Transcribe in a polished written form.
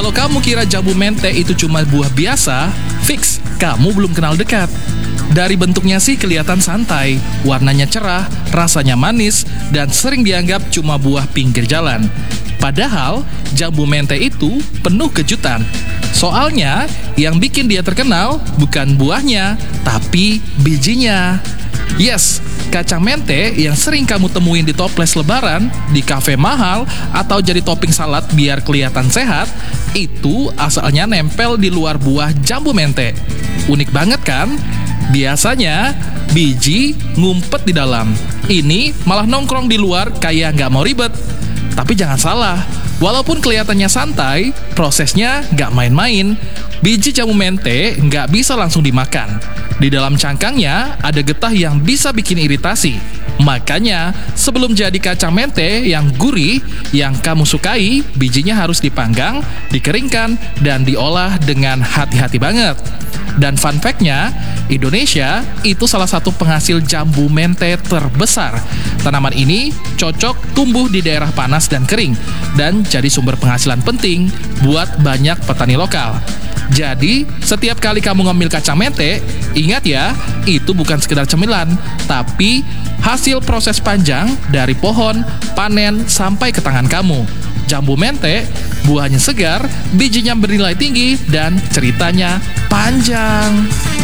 Kalau kamu kira jambu mente itu cuma buah biasa, fix, kamu belum kenal dekat. Dari bentuknya sih kelihatan santai, warnanya cerah, rasanya manis, dan sering dianggap cuma buah pinggir jalan. Padahal, jambu mente itu penuh kejutan. Soalnya, yang bikin dia terkenal bukan buahnya, tapi bijinya. Yes, kacang mente yang sering kamu temuin di toples lebaran, di kafe mahal, atau jadi topping salad biar kelihatan sehat, itu asalnya nempel di luar buah jambu mente. Unik banget kan? Biasanya, biji ngumpet di dalam. Ini malah nongkrong di luar kayak nggak mau ribet. Tapi jangan salah, walaupun kelihatannya santai, prosesnya nggak main-main. Biji jambu mente nggak bisa langsung dimakan. Di dalam cangkangnya ada getah yang bisa bikin iritasi. Makanya, sebelum jadi kacang mente yang gurih, yang kamu sukai, bijinya harus dipanggang, dikeringkan, dan diolah dengan hati-hati banget. Dan fun fact-nya, Indonesia itu salah satu penghasil jambu mente terbesar. Tanaman ini cocok tumbuh di daerah panas dan kering, dan jadi sumber penghasilan penting buat banyak petani lokal. Jadi, setiap kali kamu ngambil kacang mente, ingat ya, itu bukan sekedar cemilan, tapi hasil proses panjang dari pohon, panen, sampai ke tangan kamu. Jambu mente, buahnya segar, bijinya bernilai tinggi, dan ceritanya panjang.